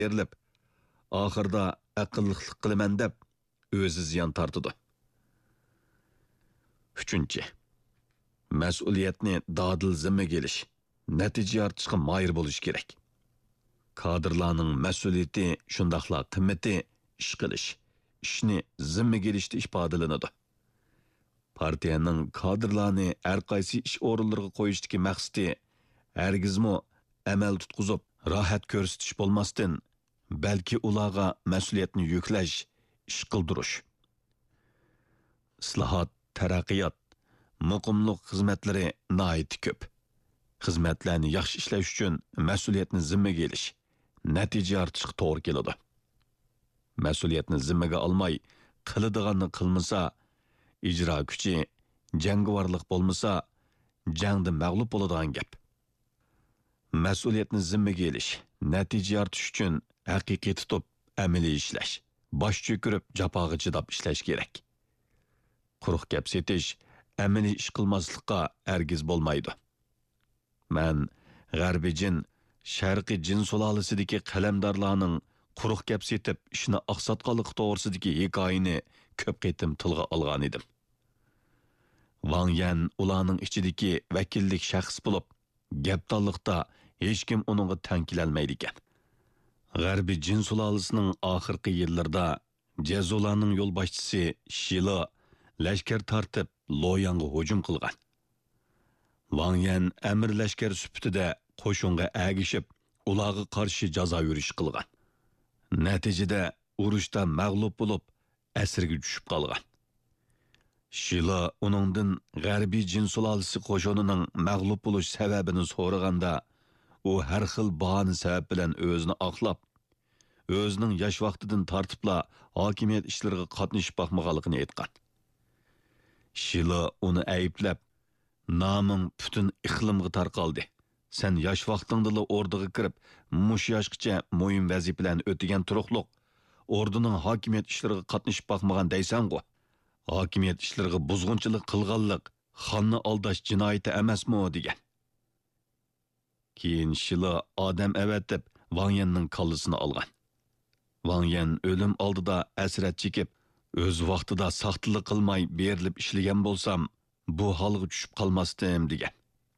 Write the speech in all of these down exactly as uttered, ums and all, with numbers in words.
erilib, oxirida aqlliqlik qilaman deb o'zi ziyon tortidi. Uchinchi. Mas'uliyatni dadil zimmaga olish, natija ortishga moyil bo'lish kerak. Kadrlarning mas'uliyati shundaqla qimmati ish qilish, ishni zimmaga olishda ifodalanadi. Partiyaning kadrlarni har qaysi ish o'rinlariga qo'yishdagi maqsadi hargizmo amal tutqizib, rohat ko'rsatish bo'lmasdan, balki ularga mas'uliyatni yuklash, ish qildirish. Islohot, taraqqiyot, muqimlik xizmatlari nihoyat ko'p. Xizmatlarni yaxshi ishlash uchun mas'uliyatni zimmaga olish, natija ortishga to'g'ri keladi. Mas'uliyatni zimmaga olmay, qiladiganni qilmasa, ijro kuchi, jangovarlik bo'lmasa, jangda mag'lub bo'ladigan gap. Mas'uliyatni zimmaga olish, natija ortish uchun haqiqiy tutib, amaliy ishlash, bosh cho'kirib, jafoga chidab ishlash kerak. Quruq gap setish, amaliy ish qilmaslikqa hargiz bo'lmaydi. Men g'arbiy jin, sharqiy jin sulolasidagi qalamdorlarning quruq gap setib ishni oqsatqanlik to'g'risidagi hikoyani ko'p qitim tilga olgan edim. Wang Yan ularning ichidagi vakillik shaxs bo'lib, gapdonlikda hech kim uningga tang kelolmaydi ekan. G'arbiy jin sulolasining oxirgi yillarida Jazolarning yo'lboshchisi Shilo lashkar tortib Loyanga hujum qilgan. Wang Yan amir lashkar sifatida qo'shinga agishib, ularga qarshi jazo yurish qilgan. Natijada urushda mag'lub bo'lib, asirga tushib qolgan. Shilo uningdan g'arbiy jin sulolasi qo'shinining mag'lub bo'lish sababini so'raganda, u har xil bahona sabab bilan o'zini oqlab, o'zining yosh vaqtidan tortibla hokimiyat ishlariga qatnashib boqmaganligini aytgan. Shilo uni ayblab, naming butun iqlimga tarqaldi. Sen yosh vaqtingda orduga kirib, mush yoshgacha muhim vazifalarni o'tagan turuqliq, orduning hokimiyat ishlariga qatnashib boqmagan deysan-ku. Hokimiyat ishlariga buzg'unchilik qilganlik, xonni aldash jinoyati emasmi degan. Keyin Shilo odam avatib Wang Yanning kallasini olgan. Wang Yan o'lim oldida asrat chekib, o'z vaqtida saxtlik qilmay berilib ishlagan bo'lsam, bu holga tushib qolmasdim degan.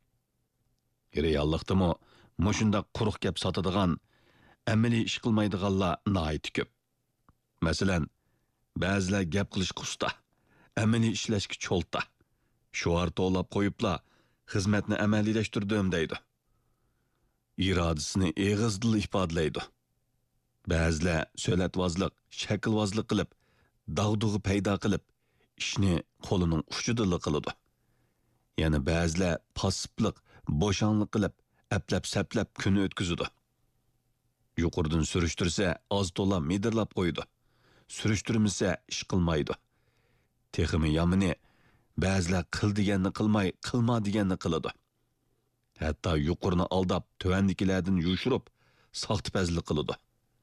Reallikdami mushunda quruq gap sotadigan, amaliy ish qilmaydiganlar nihoyat ko'p. Masalan, ba'zilar gap qilish usta, amaliy ishlashga cho'lta. Shuar to'lab qo'yibla, xizmatni amaliylashtirdim deydi. Irodasini eg'izdil ifodalaydi. Ba'zilar so'latvozlik, shaklvozlik qilib, dag'dug'i paydo qilib, ishni qo'lining uchidan qiladi. Yana ba'zilar passiblik, bo'shanlik qilib, aplab-saplab kun o'tkazadi. Yuqoridan surishtirsa, oz to'la midirlab qo'ydi. Surishtirmasa, ish qilmaydi. Texmi yomini, ba'zilar qil deganni qilmay, qilma deganni qiladi. Hatto yuqorini aldab, tuvandikilardan yushirib, soxtipazlik qiladi.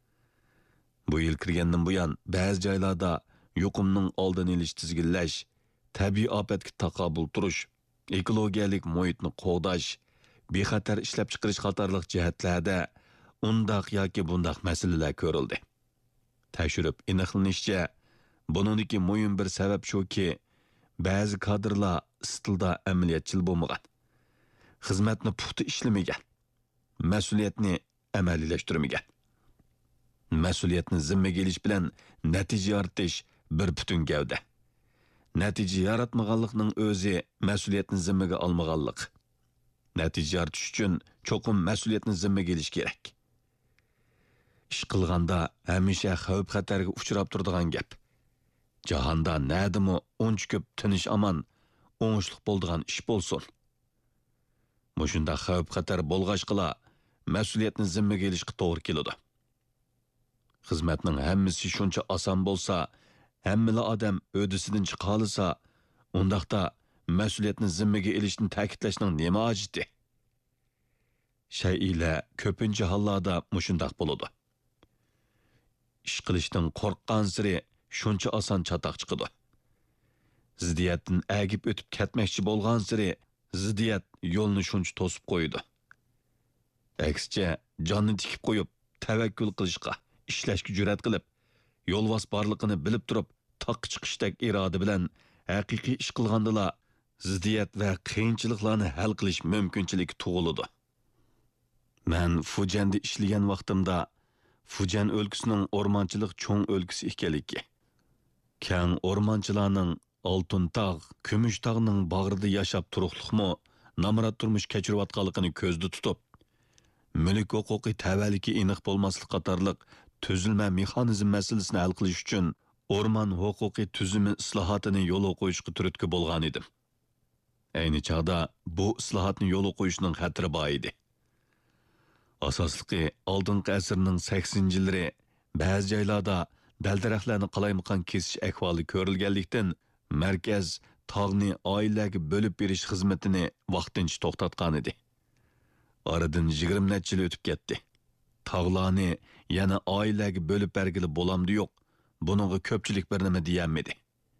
Bu yil kirgandan buyon ba'zi joylarda yuqumning oldini olish tizginlash, tabiiy ofatga taqobil turish, ekologiyalik muhitni qo'g'dash, bexatar ishlab chiqarish qatorliq jihatlarda undaq yoki bundaq masalalar ko'rildi. Tekshirib aniqlanishicha, buningdagi muhim bir sabab shuki, ba'zi kadrlar istilda amaliyatchil bo'lmagan, xizmatni puxta ishlamagan, mas'uliyatni amaliylashtirmagan. Mas'uliyatni zimmaga olish bilan natija yoritish bir butun gavda. Natija yaratmaganlikning o'zi mas'uliyatni zimmaga olmaganlik. Natija yoritish uchun cho'qim mas'uliyatni zimmaga olish kerak. Ish qilganda hamisha xavf-xatarga uchrab turadigan gap. Jahonda nadimi uncha ko'p tinish aman, o'ngishli bo'ladigan ish bo'lsin. Mushunda xavf-xatar bo'lg'achqila mas'uliyatni zimmaga olishga to'g'ri keladi. Xizmatning hammasi shuncha oson bo'lsa, hammala odam o'disidan chiqa olsa, undaqda mas'uliyatni zimmaga olishni ta'kidlashning nima hojati? Shay'ila ko'pincha hollarda mushundaq bo'ladi. Ish qilishdan qo'rqqan siri shuncha oson chatoq chiqadi. Ziddiyatdan agib o'tib ketmoqchi bo'lgan siri ziddiyat yo'lni shuncha to'sib qo'ydi. Aksicha, jonni tikib qo'yib, tavakkul qilishga, ishlashga jur'at qilib, yo'lvos borligini bilib turib, taqqa chiqishdek iroda bilan haqiqiy ish qilgandila ziddiyat va qiyinchiliklarni hal qilish mumkinchiligi tug'iladi. Men Fujanda ishlagan vaqtimda Fujan o'lkasining o'rmonchilik cho'ng o'lkasi ekanligi, keng o'rmonchilarning Oltin tog', Kumush tog'ning bag'rida yashab turuqliqmi namrat turmush kechirayotganligini ko'zda tutib, mulk huquqiy tavalliki aniq bo'lmaslik qatorliq tuzilma mexanizm masalasini hal qilish uchun o'rmon huquqiy tuzumi islohotini yo'l qo'yishga turtki bo'lgan edim. Ayni chog'da bu islohotni yo'l qo'yishning xatiri bor edi. Asosligi oldingi asrning saksoninchi yillari ba'zi joylarda dal-daraxtlarni qalaymaqon kesish ahvoli ko'rilganlikdan markaz tog'ni oilaga bo'lib berish xizmatini vaqtincha to'xtatgan edi. Aradan yigirma necha yil o'tib ketdi. Tog'larni yana oilaga bo'lib bergili bo'lamdi yo'q. Buningga ko'pchilik bir nima deyolmadi.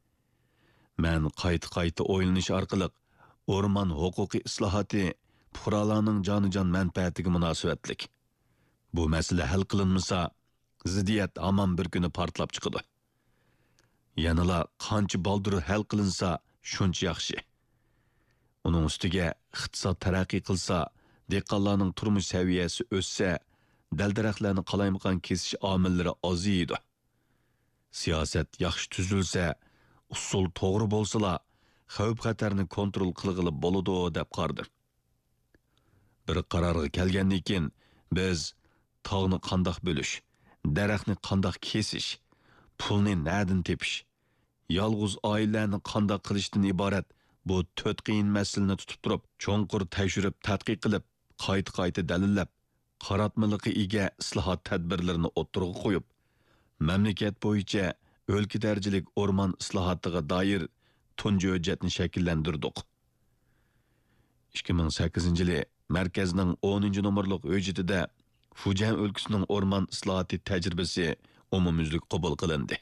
Men qayta-qayta o'ylanish orqali o'rmon huquqiy islohoti fuqarolarning jonijon manfaatiga munosabatlik. Bu masala hal qilinmasa, ziddiyat hamon bir kuni portlab chiqadi. Yanala qancha baldur hal qilinsa, shuncha yaxshi. Uning ustiga iqtisod taraqqiy qilsa, dehqonlarning turmush saviyasi o'ssa, dal-daraxtlarni qalaymaqon kesish omillari oziydi. Siyosat yaxshi tuzilsa, usul to'g'ri bo'lsa, xavf-xatarni kontrol qilg'ili bo'ladi deb qardim. Bir qarorga kelgandan keyin biz tog'ni qandoq bo'lish, daraxtni qandoq kesish, pulni na'dan tepish, yolg'iz oilalarni qandoq qilishdan iborat bu to'rt qiyin masalani tutib turib, cho'nqur tekshirib, tadqiq qilib, qayta-qayta dalillab, qaratmaliqi ega islohot tadbirlarini o'ttirg'a qo'yib, mamlakat bo'yicha o'lka darajalik o'rmon islohotiga doir tunji hujjatni shakllantirdik. ikki ming sakkizinchi yili markazning o'ninchi nomerlik hujjatida Fujan o'lkasining o'rmon islohoti tajribasi umumyuzlik qabul qilindi.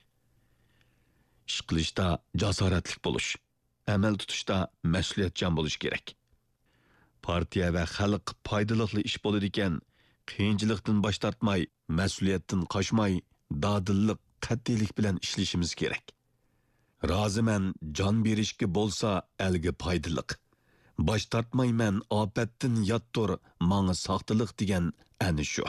Ish qilishda jasoratli bo'lish, amal tutishda mas'uliyatchan bo'lish kerak. Partiya va xalq foydali ish bo'ladi ekan, qiyinchilikdan bosh tortmay, mas'uliyatdan qochmay, dadillik, qat'iylik bilan ishlashimiz kerak. Roziman jon berishga bo'lsa, elga foydaliq. Bosh tortmayman, ofatdan yottur, manga saqtiliq degan ana shu.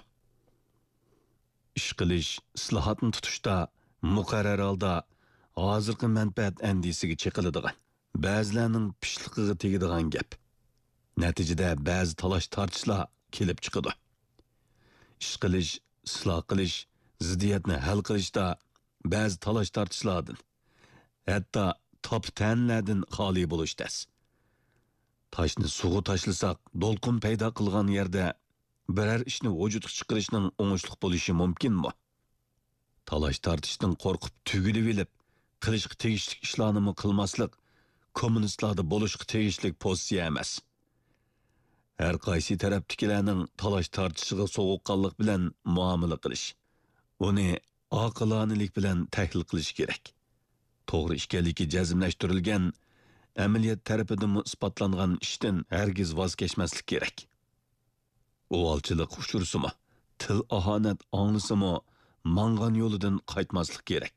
Ish qilish, islohotni tutishda muqarrar holda hozirgi manfaat andisiga chiqiladigan, ba'zilarning pishliqiga tegadigan gap. Natijada ba'zi talash tortishlar kelib chiqadi. Ish qilish, isloh qilish, ziddiyatni hal qilishda ba'zi talash tortishlardan, hatto top-tanlardan xoli bo'lishdas. Taşni suğu tashlasak, dolqin paydo qilgan yerda biror ishni vujudga chiqarishning o'ngishli bo'lishi mumkinmi? Talash tortishdan qo'rqib tugilib olib, qilishga tegishli ishlarni qilmaslik kommunistlarda bo'lishga tegishli pozitsiya emas. Har qaysi tarafdagilarning talash tortishiga sovuqqonlik bilan muomala qilish, uni oqilonalik bilan tahlil qilish kerak. To'g'ri ishkanligi jazmlashtirilgan amaliyat tarafidan isbotlangan ishdan hargiz voz kechmaslik kerak. O'valchilik uchursimi, til ahonat anglisimi, mangan yo'lidan qaytmaslik kerak.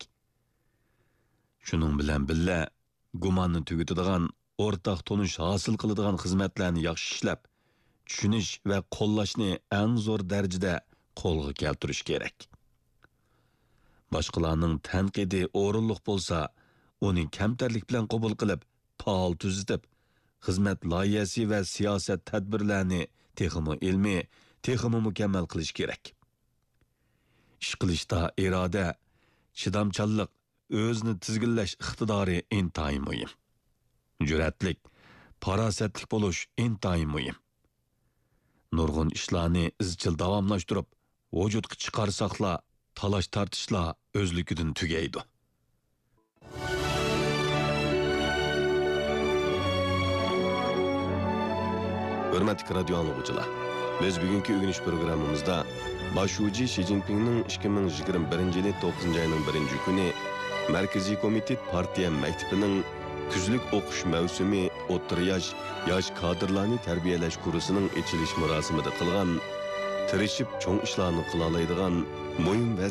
Shuning bilan billa gumonni tugatadigan, o'rtaq tonish hosil qiladigan xizmatlarni yaxshi ishlab, tushunish va qo'llashni eng zo'r darajada qo'lga keltirish kerak. Boshqalarning tanqidi o'rinliq bo'lsa, uning kamtarlik bilan qabul qilib, faol tuzitib, xizmat loyihasi va siyosat tadbirlarini texmi ilmiy, texmi mukammal qilish kerak. Ish qilishda iroda, chidamchanlik, o'zni tizginlash iqtidori intayin muhim. Jur'atlik, farosatlik bo'lish intayin muhim. Nurg'un ishlarni izchil davomlashtirib, vujudga chiqarsaqla, talash tortishlar o'zligidan tugaydi. Hürmetli radyo anlıqçılar, biz bugünkü ögünüş programımızda Başuci Xi Jinping'nin ikki ming yigirma birinchi yili to'qqizinchi ayning birinchi kuni Markaziy komitet partiya maktabining kuzlik o'qish mavsumi o'rta yosh yosh kadrlarni tarbiyalash kursining ochilish marosimida qilgan tirishib cho'ng ishlarni qila oladigan muhim